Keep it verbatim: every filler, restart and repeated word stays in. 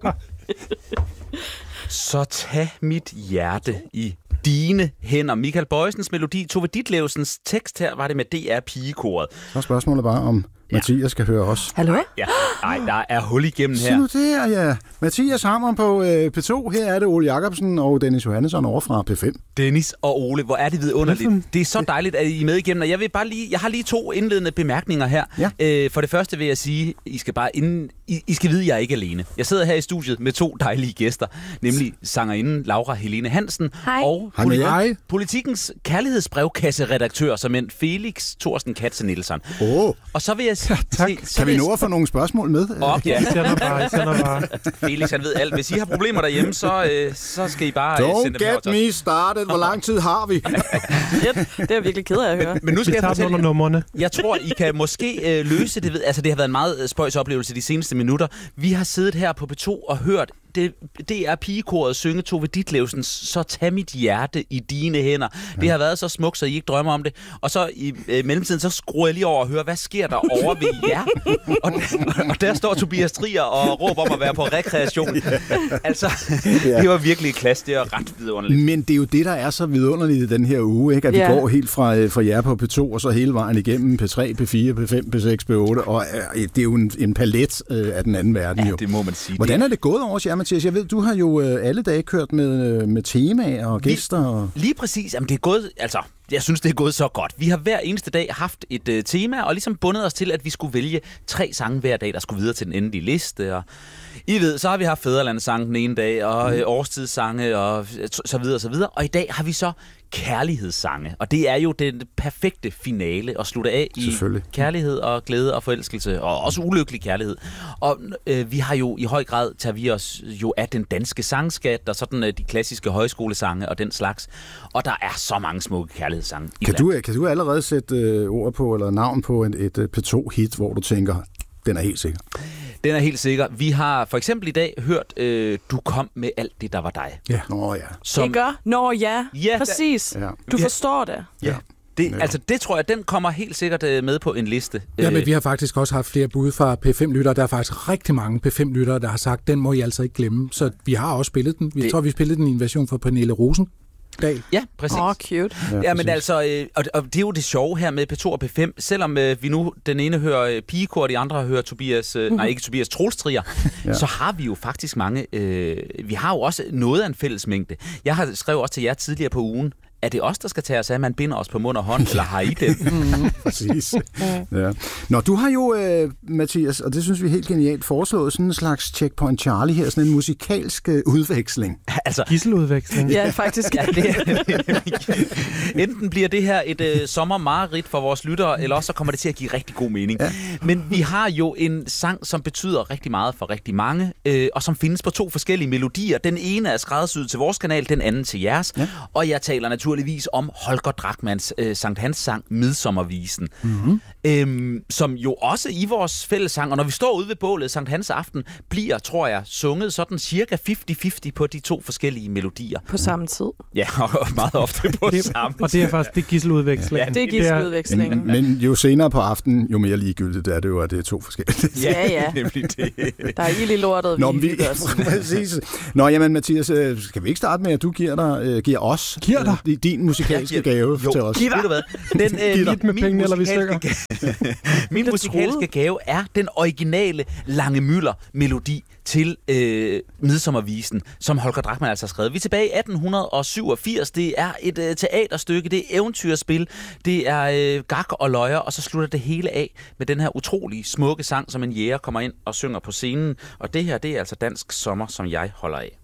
Så tag mit hjerte i dine hænder. Michael Bojsens melodi, Tove Ditlevsens tekst her var det med D R Pigekoret. Så er spørgsmålet bare, om ja. Mathias skal høre os. Hallo? Ja, nej, der er hul igennem her. Se nu der, ja. Mathias Hammer på øh, P to. Her er det Ole Jacobsen og Dennis Johannesson over fra P fem. Dennis og Ole, hvor er det vidunderligt. Det er så dejligt, at I er med igennem. Og jeg vil bare lige, jeg har lige to indledende bemærkninger her. Ja. Øh, for det første vil jeg sige, I skal bare inden, I, I skal vide, at jeg er ikke alene. Jeg sidder her i studiet med to dejlige gæster, nemlig sangerinden Laura Helene Hansen Hej. og Hej med jer. politi- Politikens kærlighedsbrevkasseredaktør, som en Felix Thorsten Katze Nielsen. Åh, Og så vil jeg sige... tak. kan vi nå at få nogle spørgsmål med? Op, ja. Jeg sender bare, jeg sender bare. Felix, han ved alt. Hvis I har problemer derhjemme, så, øh, så skal I bare øh, Don't sende dem her get til os. me started. Hvor lang tid har vi? Yep, det er jeg virkelig ked af at høre. Men nu skal Vi jeg tager dem fortælle under jer, numrene. jeg tror, I kan måske øh, løse det ved, altså det har været en meget spøjs oplevelse de seneste minutter. Vi har siddet her på P to og hørt det, det er pigekoret synge Tove Ditlevsens Så tag mit hjerte i dine hænder. Ja. Det har været så smukt, så I ikke drømmer om det. Og så i øh, mellemtiden, så skruer jeg lige over og hører, hvad sker der over ved jer? Og, og der står Tobias Trier og råber om at være på rekreation. Altså, det var virkelig et klasse, det er ret vidunderligt. Men det er jo det, der er så vidunderligt i den her uge, ikke? At vi Ja. går helt fra, øh, fra jer på P to, og så hele vejen igennem P tre, P fire, P fem, P seks, P otte, og øh, det er jo en, en palet øh, af den anden verden. Ja, jo. det må man sige. Hvordan er det gået over jer, Mathias? Jeg ved, du har jo øh, alle dage kørt med, øh, med temaer og gæster. Og... Lige præcis. Jamen, det er gået, altså, jeg synes, det er gået så godt. Vi har hver eneste dag haft et øh, tema, og ligesom bundet os til, at vi skulle vælge tre sange hver dag, der skulle videre til den endelige liste. Og I ved, så har vi haft Fædrelandssange den ene dag, og øh, årstidssange, og så videre, og så videre. Og i dag har vi så kærlighedssange, og det er jo den perfekte finale at slutte af i kærlighed og glæde og forelskelse, og også ulykkelig kærlighed. Og øh, vi har jo i høj grad tager vi os jo af den danske sangskat, og sådan øh, de klassiske højskolesange og den slags. Og der er så mange smukke kærlighedssange. Kan du, kan du allerede sætte øh, ord på, eller navn på et, et P to-hit, hvor du tænker, den er helt sikker? Den er helt sikker. Vi har for eksempel i dag hørt øh, Du kom med alt det, der var dig. Ja. Nå ja. Som, Det gør? Nå ja, Ja, præcis. Ja. Du Ja. forstår det. Ja. Det, altså, det tror jeg, den kommer helt sikkert øh, med på en liste. Ja, men vi har faktisk også haft flere bud fra P fem-lyttere. Der er faktisk rigtig mange P fem-lyttere, der har sagt, den må I altså ikke glemme. Så vi har også spillet den. Jeg Det- tror, vi spillede den i en version fra Pernille Rosendal. Ja, præcis. Åh, oh, cute. Ja, Ja, men præcis. altså, øh, og, og det er jo det sjove her med P to og P fem, selvom øh, vi nu, den ene hører øh, Pigekor, og de andre hører Tobias, øh, nej ikke Tobias, Troels Trier, Ja. så har vi jo faktisk mange, øh, vi har jo også noget af en fællesmængde. Jeg har skrevet også til jer tidligere på ugen, er det os, der skal tage os af, at man binder os på mund og hånd, eller har I det? Præcis. Ja. Nå, du har jo, øh, Mathias, og det synes vi er helt genialt, foreslået sådan en slags Checkpoint Charlie her, sådan en musikalsk øh, udveksling. Altså, Gisseludveksling. Ja, faktisk. ja, det er, enten bliver det her et øh, sommermareridt for vores lyttere, eller også så kommer det til at give rigtig god mening. Ja. Men vi har jo en sang, som betyder rigtig meget for rigtig mange, øh, og som findes på to forskellige melodier. Den ene er skræddersyet til vores kanal, den anden til jeres. Ja. Og jeg taler naturligvis om Holger Drachmanns øh, Sankt Hans sang Midsommervisen, mm-hmm. øhm, som jo også i vores fællessang, og når vi står ude ved bålet Sankt Hans aften, bliver, tror jeg, sunget sådan cirka halvtreds halvtreds på de to forskellige melodier. På samme tid. Ja, og meget ofte på Det, samme og det er faktisk det er gisseludveksling. Ja, Det er gisseludvekslingen. Men, men jo senere på aftenen, jo mere ligegyldigt er det jo, at det er to forskellige. Ja, ja. nemlig det. Der er ild i lortet, Nå, vi vi, hygger os. præcis. Nå, jamen Mathias, øh, skal vi ikke starte med, at du giver, dig, øh, giver os Giver dig? øh, din musikalske Jeg giver- gave Jo, til os? ved du hvad? Den, øh, Giv dig med min pengene, eller vi musikalske ga- Min Det musikalske troede. gave er den originale Lange Müller-melodi til øh, Midsommervisen, som Holger Drachmann altså har skrevet. Vi er tilbage i atten syvogfirs. Det er et øh, teaterstykke, det er eventyrspil, det er øh, gak og løjer, og så slutter det hele af med den her utrolig smukke sang, som en jæger kommer ind og synger på scenen. Og det her, det er altså dansk sommer, som jeg holder af.